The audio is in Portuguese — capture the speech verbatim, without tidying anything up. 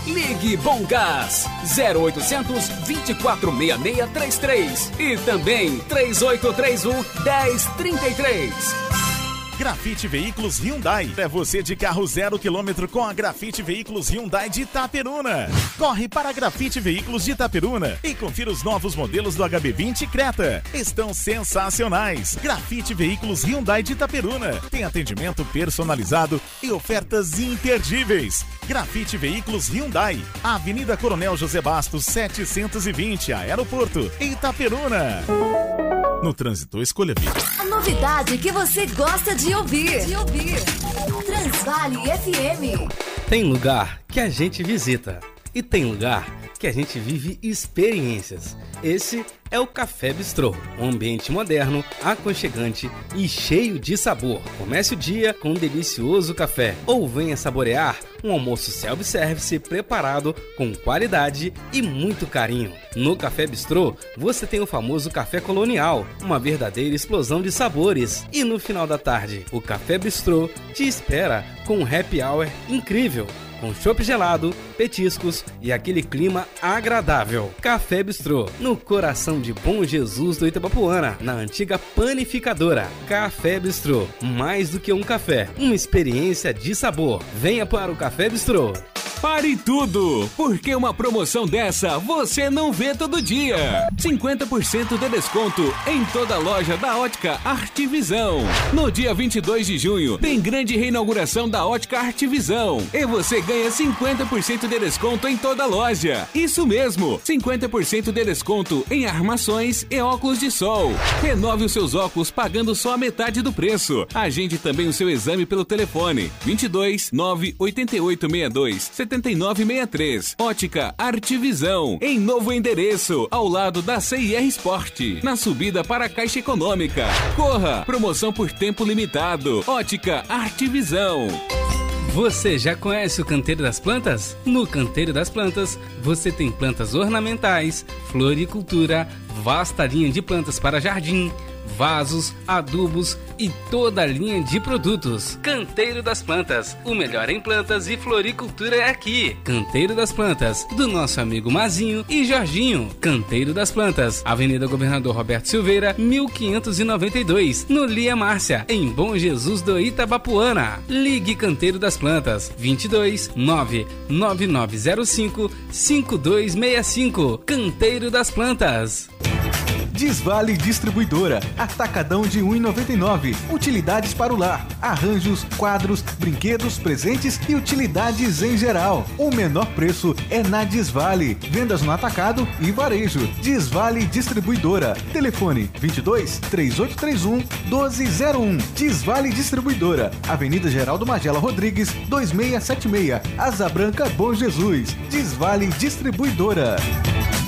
Ligue Bom Gás zero oitocentos, vinte e quatro sessenta e seis trinta e três e também três oito três um, dez trinta e três. Grafite Veículos Hyundai. É você de carro zero quilômetro com a Grafite Veículos Hyundai de Itaperuna. Corre para a Grafite Veículos de Itaperuna e confira os novos modelos do H B vinte Creta. Estão sensacionais. Grafite Veículos Hyundai de Itaperuna. Tem atendimento personalizado e ofertas imperdíveis. Grafite Veículos Hyundai. Avenida Coronel José Bastos, setecentos e vinte, Aeroporto, Itaperuna. No trânsito, escolha vida. A novidade que você gosta de ouvir. De ouvir. Transvale F M. Tem lugar que a gente visita e tem lugar que a gente vive experiências. Esse é o Café Bistrô, um ambiente moderno, aconchegante e cheio de sabor. Comece o dia com um delicioso café ou venha saborear um almoço self-service preparado com qualidade e muito carinho. No Café Bistrô, você tem o famoso café colonial, uma verdadeira explosão de sabores. E no final da tarde, o Café Bistrô te espera com um happy hour incrível, com chopp gelado, petiscos e aquele clima agradável. Café Bistrô, no coração de Bom Jesus do Itabapuana, na antiga panificadora. Café Bistrô, mais do que um café, uma experiência de sabor. Venha para o Café Bistrô. Pare tudo, porque uma promoção dessa você não vê todo dia. cinquenta por cento de desconto em toda a loja da Ótica Artvisão. No dia vinte e dois de junho, tem grande reinauguração da Ótica Artvisão. E você ganha cinquenta por cento de desconto em toda a loja. Isso mesmo, cinquenta por cento de desconto em armações e óculos de sol. Renove os seus óculos pagando só a metade do preço. Agende também o seu exame pelo telefone vinte e dois, nove oito oito seis dois, setenta e nove sessenta e três. Ótica Artvisão, em novo endereço, ao lado da C I R Sport, na subida para a Caixa Econômica. Corra! Promoção por tempo limitado. Ótica Artvisão. Você já conhece o Canteiro das Plantas? No Canteiro das Plantas, você tem plantas ornamentais, floricultura, vasta linha de plantas para jardim, vasos, adubos e toda a linha de produtos. Canteiro das Plantas, o melhor em plantas e floricultura é aqui. Canteiro das Plantas, do nosso amigo Mazinho e Jorginho. Canteiro das Plantas, Avenida Governador Roberto Silveira, mil quinhentos e noventa e dois, no Lia Márcia, em Bom Jesus do Itabapuana. Ligue Canteiro das Plantas, vinte e dois, nove nove nove zero cinco, cinco dois seis cinco. Canteiro das Plantas. Desvale Distribuidora, atacadão de um real e noventa e nove centavos, utilidades para o lar, arranjos, quadros, brinquedos, presentes e utilidades em geral. O menor preço é na Desvale, vendas no atacado e varejo. Desvale Distribuidora, telefone vinte e dois, três oito três um, doze zero um. Desvale Distribuidora, Avenida Geraldo Magela Rodrigues, dois seis sete seis, Asa Branca, Bom Jesus. Desvale Distribuidora.